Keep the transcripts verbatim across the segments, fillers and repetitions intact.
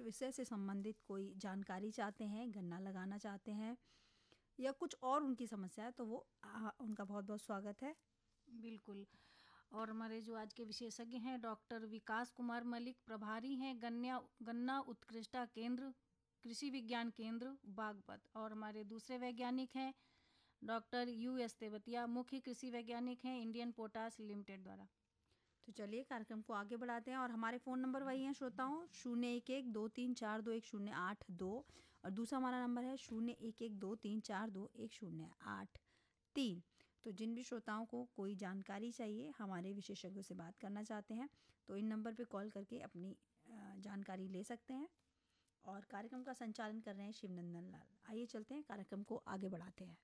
विषय से संबंधित कोई जानकारी चाहते हैं, गन्ना लगाना चाहते हैं या कुछ और उनकी समस्या है, तो वो आ, उनका बहुत बहुत स्वागत है। बिल्कुल। और हमारे जो आज के विशेषज्ञ हैं डॉक्टर विकास कुमार मलिक, प्रभारी हैं गन्ना गन्ना उत्कृष्टता केंद्र, कृषि विज्ञान केंद्र बागपत। और हमारे दूसरे वैज्ञानिक हैं डॉक्टर यू एस तेवतिया, मुख्य कृषि वैज्ञानिक हैं इंडियन पोटास लिमिटेड द्वारा। तो चलिए कार्यक्रम को आगे बढ़ाते हैं। और हमारे फ़ोन नंबर वही हैं श्रोताओं, शून्य एक एक दो तीन चार दो एक शून्य आठ दो, और दूसरा हमारा नंबर है शून्य एक एक दो तीन चार दो एक शून्य आठ तीन। तो जिन भी श्रोताओं को कोई जानकारी चाहिए, हमारे विशेषज्ञों से बात करना चाहते हैं, तो इन नंबर पर कॉल करके अपनी जानकारी ले सकते हैं। और कार्यक्रम का संचालन कर रहे हैं शिवनंदन लाल। आइए चलते हैं, कार्यक्रम को आगे बढ़ाते हैं।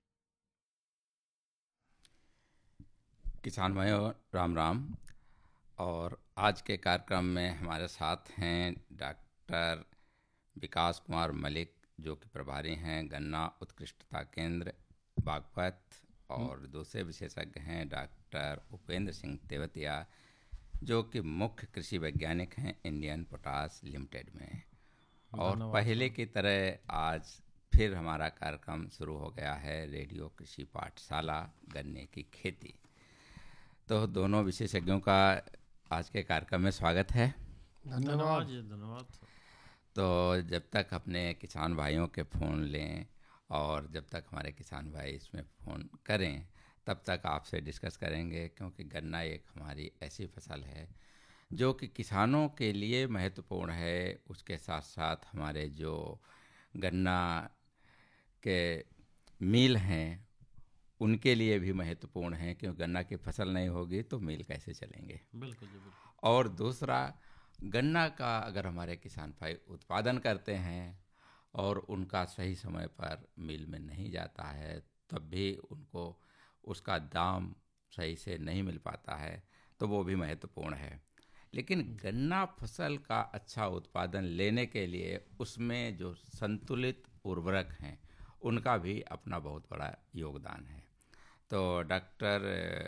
किसान भाइयों राम राम। और आज के कार्यक्रम में हमारे साथ हैं डॉक्टर विकास कुमार मलिक, जो कि प्रभारी हैं गन्ना उत्कृष्टता केंद्र बागपत, और दूसरे विशेषज्ञ हैं डॉक्टर उपेंद्र सिंह तेवतिया, जो कि मुख्य कृषि वैज्ञानिक हैं इंडियन पोटास लिमिटेड में। और पहले की तरह आज फिर हमारा कार्यक्रम शुरू हो गया है, रेडियो कृषि पाठशाला गन्ने की खेती। तो दोनों विशेषज्ञों का आज के कार्यक्रम में स्वागत है। धन्यवाद धन्यवाद। तो जब तक अपने किसान भाइयों के फ़ोन लें और जब तक हमारे किसान भाई इसमें फ़ोन करें, तब तक आपसे डिस्कस करेंगे, क्योंकि गन्ना एक हमारी ऐसी फसल है जो कि किसानों के लिए महत्वपूर्ण है। उसके साथ साथ हमारे जो गन्ना के मिल हैं उनके लिए भी महत्वपूर्ण है, क्योंकि गन्ना की फसल नहीं होगी तो मिल कैसे चलेंगे। बिल्कुल जी बिल्कुल। और दूसरा, गन्ना का अगर हमारे किसान भाई उत्पादन करते हैं और उनका सही समय पर मिल में नहीं जाता है, तब भी उनको उसका दाम सही से नहीं मिल पाता है, तो वो भी महत्वपूर्ण है। लेकिन गन्ना फसल का अच्छा उत्पादन लेने के लिए उसमें जो संतुलित उर्वरक हैं उनका भी अपना बहुत बड़ा योगदान है। तो डॉक्टर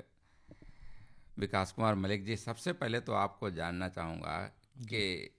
विकास कुमार मलिक जी, सबसे पहले तो आपको जानना चाहूँगा कि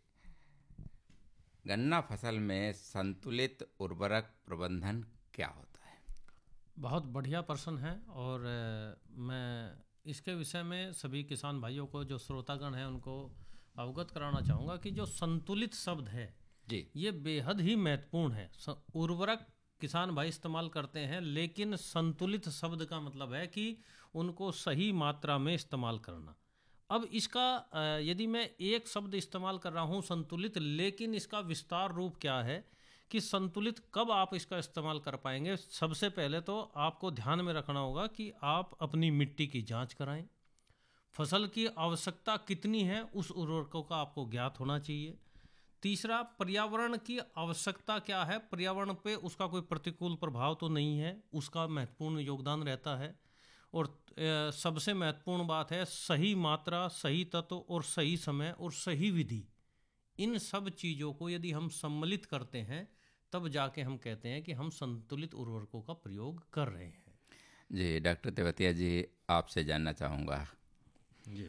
गन्ना फसल में संतुलित उर्वरक प्रबंधन क्या होता है? बहुत बढ़िया प्रश्न है, और मैं इसके विषय में सभी किसान भाइयों को, जो श्रोतागण हैं, उनको अवगत कराना चाहूँगा कि जो संतुलित शब्द है जी, ये बेहद ही महत्वपूर्ण है। उर्वरक किसान भाई इस्तेमाल करते हैं, लेकिन संतुलित शब्द का मतलब है कि उनको सही मात्रा में इस्तेमाल करना। अब इसका यदि मैं एक शब्द इस्तेमाल कर रहा हूँ संतुलित, लेकिन इसका विस्तार रूप क्या है कि संतुलित कब आप इसका इस्तेमाल कर पाएंगे। सबसे पहले तो आपको ध्यान में रखना होगा कि आप अपनी मिट्टी की जांच कराएं, फसल की आवश्यकता कितनी है उस उर्वरकों का आपको ज्ञात होना चाहिए। तीसरा, पर्यावरण की आवश्यकता क्या है, पर्यावरण पे उसका कोई प्रतिकूल प्रभाव तो नहीं है, उसका महत्वपूर्ण योगदान रहता है। और सबसे महत्वपूर्ण बात है सही मात्रा, सही तत्व और सही समय और सही विधि। इन सब चीज़ों को यदि हम सम्मिलित करते हैं तब जाके हम कहते हैं कि हम संतुलित उर्वरकों का प्रयोग कर रहे हैं। जी डॉक्टर तेवतिया जी, आपसे जानना चाहूँगा। जी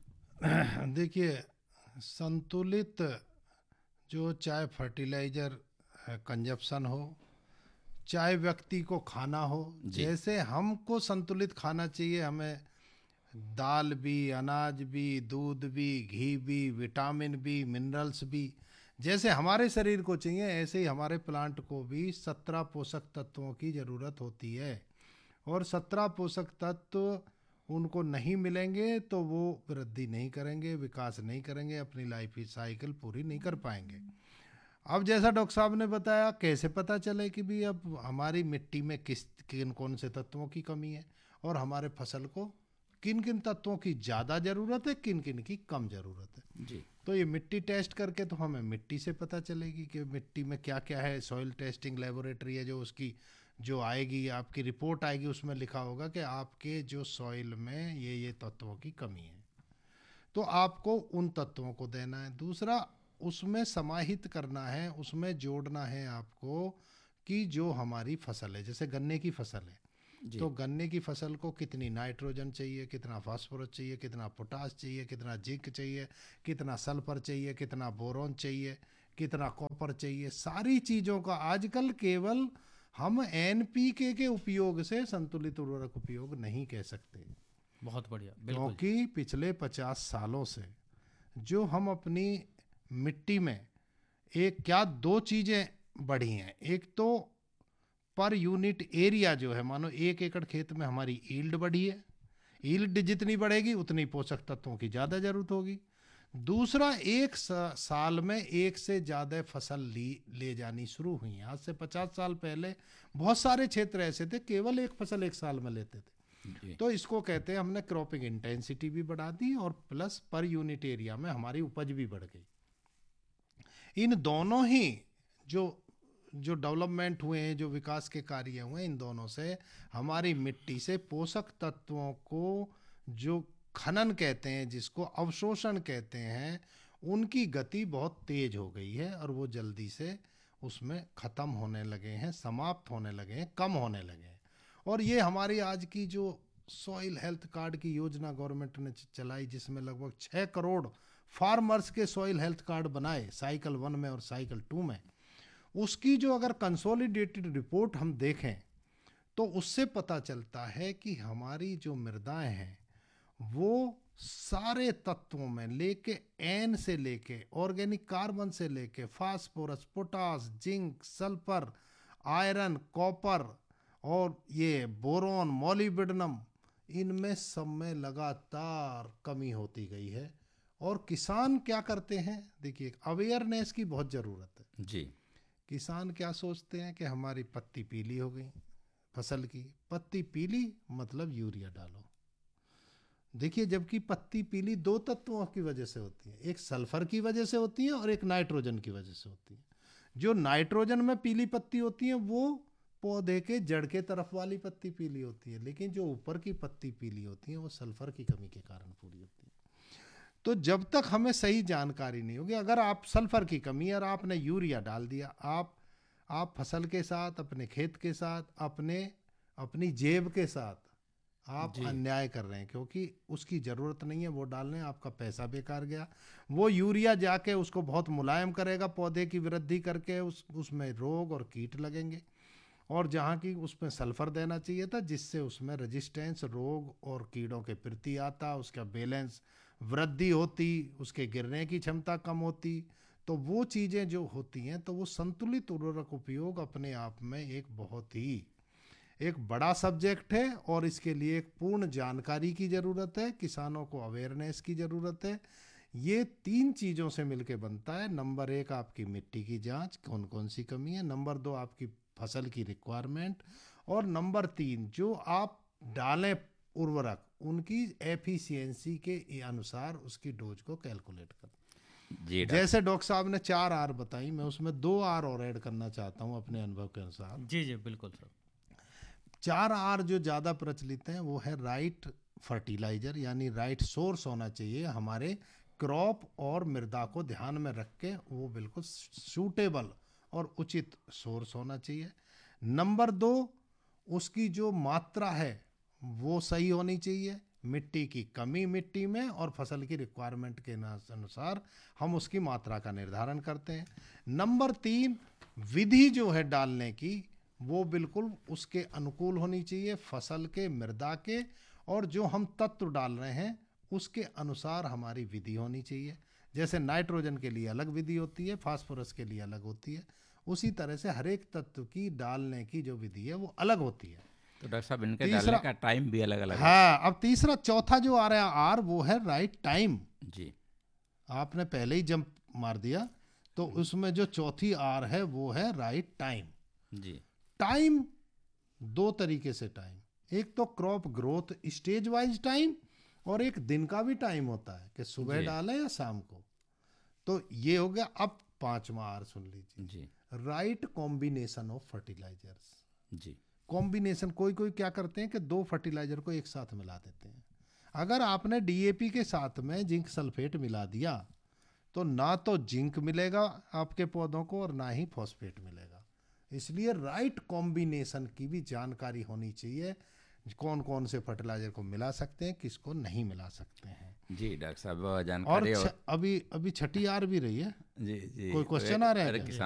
देखिए, संतुलित जो चाहे फर्टिलाइज़र कंजप्शन हो, चाहे व्यक्ति को खाना हो, जैसे हमको संतुलित खाना चाहिए, हमें दाल भी, अनाज भी, दूध भी, घी भी, विटामिन भी, मिनरल्स भी, जैसे हमारे शरीर को चाहिए, ऐसे ही हमारे प्लांट को भी सत्रह पोषक तत्वों की ज़रूरत होती है। और सत्रह पोषक तत्व उनको नहीं मिलेंगे तो वो वृद्धि नहीं करेंगे, विकास नहीं करेंगे, अपनी लाइफ साइकिल पूरी नहीं कर पाएंगे। अब जैसा डॉक्टर साहब ने बताया, कैसे पता चले कि भी अब हमारी मिट्टी में किस किन कौन से तत्वों की कमी है और हमारे फसल को किन किन तत्वों की ज़्यादा ज़रूरत है, किन किन की कम ज़रूरत है। जी, तो ये मिट्टी टेस्ट करके तो हमें मिट्टी से पता चलेगी कि मिट्टी में क्या क्या है। सॉइल टेस्टिंग लेबोरेटरी है, जो उसकी जो आएगी, आपकी रिपोर्ट आएगी, उसमें लिखा होगा कि आपके जो सॉइल में ये ये तत्वों की कमी है, तो आपको उन तत्वों को देना है। दूसरा, उसमें समाहित करना है, उसमें जोड़ना है आपको कि जो हमारी फसल है, जैसे गन्ने की फसल है, तो गन्ने की फसल को कितनी नाइट्रोजन चाहिए, कितना फास्फोरस चाहिए, कितना पोटास चाहिए, कितना जिंक चाहिए, कितना सल्फर चाहिए, कितना बोरोन चाहिए, कितना कॉपर चाहिए, सारी चीज़ों का आजकल केवल हम एनपीके के उपयोग से संतुलित उर्वरक उपयोग नहीं कह सकते, बहुत बढ़िया, बिल्कुल। क्योंकि पिछले पचास सालों से जो हम अपनी मिट्टी में एक क्या दो चीज़ें बढ़ी हैं। एक तो पर यूनिट एरिया जो है, मानो एक एकड़ खेत में हमारी ईल्ड बढ़ी है, ईल्ड जितनी बढ़ेगी उतनी पोषक तत्वों की ज़्यादा जरूरत होगी। दूसरा, एक सा, साल में एक से ज़्यादा फसल ली ले जानी शुरू हुई। आज से पचास साल पहले बहुत सारे क्षेत्र ऐसे थे केवल एक फसल एक साल में लेते थे। तो इसको कहते हैं हमने क्रॉपिंग इंटेंसिटी भी बढ़ा दी और प्लस पर यूनिट एरिया में हमारी उपज भी बढ़ गई। इन दोनों ही जो जो डेवलपमेंट हुए हैं, जो विकास के कार्य हुए, इन दोनों से हमारी मिट्टी से पोषक तत्वों को जो खनन कहते हैं, जिसको अवशोषण कहते हैं, उनकी गति बहुत तेज हो गई है और वो जल्दी से उसमें ख़त्म होने लगे हैं, समाप्त होने लगे हैं, कम होने लगे हैं। और ये हमारी आज की जो सॉइल हेल्थ कार्ड की योजना गवर्नमेंट ने चलाई, जिसमें लगभग छः करोड़ फार्मर्स के सॉइल हेल्थ कार्ड बनाए साइकिल वन में और साइकिल टू में, उसकी जो अगर कंसोलिडेटेड रिपोर्ट हम देखें तो उससे पता चलता है कि हमारी जो मृदाएं हैं वो सारे तत्वों में लेके एन से लेके ऑर्गेनिक कार्बन से लेके phosphorus, potash, zinc, sulphur, iron, copper और ये बोरोन, मॉलिब्डेनम, इनमें सब में लगातार कमी होती गई है। और किसान क्या करते हैं, देखिए अवेयरनेस की बहुत ज़रूरत है जी। किसान क्या सोचते हैं कि हमारी पत्ती पीली हो गई, फसल की पत्ती पीली मतलब यूरिया डालो। देखिए, जबकि पत्ती पीली दो तत्वों की वजह से होती है, एक सल्फर की वजह से होती है और एक नाइट्रोजन की वजह से होती है। जो नाइट्रोजन में पीली पत्ती होती है वो पौधे के जड़ के तरफ वाली पत्ती पीली होती है, लेकिन जो ऊपर की पत्ती पीली होती है वो सल्फर की कमी के कारण पूरी होती है। तो जब तक हमें सही जानकारी नहीं होगी, अगर आप सल्फर की कमी और आपने यूरिया डाल दिया, आप आप फसल के साथ, अपने खेत के साथ, अपने अपनी जेब के साथ आप अन्याय कर रहे हैं, क्योंकि उसकी ज़रूरत नहीं है वो डालने, आपका पैसा बेकार गया। वो यूरिया जाके उसको बहुत मुलायम करेगा, पौधे की वृद्धि करके उस उसमें रोग और कीट लगेंगे, और जहाँ की उसमें सल्फर देना चाहिए था जिससे उसमें रेजिस्टेंस, रोग और कीड़ों के प्रति आता, उसका बैलेंस वृद्धि होती, उसके गिरने की क्षमता कम होती। तो वो चीज़ें जो होती हैं, तो वो संतुलित उर्वरक उपयोग अपने आप में एक बहुत ही एक बड़ा सब्जेक्ट है और इसके लिए एक पूर्ण जानकारी की ज़रूरत है, किसानों को अवेयरनेस की ज़रूरत है। ये तीन चीज़ों से मिलके बनता है। नंबर एक, आपकी मिट्टी की जांच, कौन कौन सी कमी है। नंबर दो, आपकी फसल की रिक्वायरमेंट। और नंबर तीन, जो आप डालें उर्वरक, उनकी एफिशिएंसी के अनुसार उसकी डोज को कैलकुलेट कर। जी जैसे डॉक्टर साहब ने चार आर बताई, मैं उसमें दो आर और ऐड करना चाहता हूँ अपने अनुभव के अनुसार। जी जी बिल्कुल सर। चार आर जो ज़्यादा प्रचलित हैं वो है राइट फर्टिलाइजर, यानी राइट सोर्स होना चाहिए हमारे क्रॉप और मृदा को ध्यान में रख के, वो बिल्कुल सूटेबल और उचित सोर्स होना चाहिए। नंबर दो, उसकी जो मात्रा है वो सही होनी चाहिए, मिट्टी की कमी मिट्टी में और फसल की रिक्वायरमेंट के अनुसार हम उसकी मात्रा का निर्धारण करते हैं। नंबर तीन, विधि जो है डालने की वो बिल्कुल उसके अनुकूल होनी चाहिए, फसल के, मृदा के, और जो हम तत्व डाल रहे हैं उसके अनुसार हमारी विधि होनी चाहिए। जैसे नाइट्रोजन के लिए अलग विधि होती है, फास्फोरस के लिए अलग होती है, उसी तरह से हर एक तत्व की डालने की जो विधि है वो अलग होती है। तो डॉक्टर साहब, इनके डालने का टाइम भी अलग अलग है। हाँ, अब तीसरा चौथा जो आ रहा है आर, वो है राइट टाइम। जी, आपने पहले ही जंप मार दिया, तो उसमें जो चौथी आर है वो है राइट टाइम। जी। टाइम दो तरीके से टाइम, एक तो crop growth stage wise time, और एक दिन का भी टाइम होता है कि सुबह डालें या शाम को। तो ये हो गया। अब पांचवा आर सुन लीजिए जी। Right combination of fertilisers. Ji. Combination, कोई कोई क्या करते हैं कि दो फर्टिलाइजर को एक साथ मिला देते हैं। अगर आपने डीएपी के साथ में जिंक सल्फेट मिला दिया तो ना तो जिंक मिलेगा आपके पौधों को और ना ही फॉस्फेट मिलेगा। इसलिए राइट कॉम्बिनेशन की भी जानकारी होनी चाहिए, कौन कौन से फर्टिलाइजर को मिला सकते हैं, किसको नहीं मिला सकते हैं। जी डॉक्टर साहब और जानकारी छ, अभी अभी छठी आ भी रही है। जी जी कोई क्वेश्चन आ रहा है अरे क्या? किसान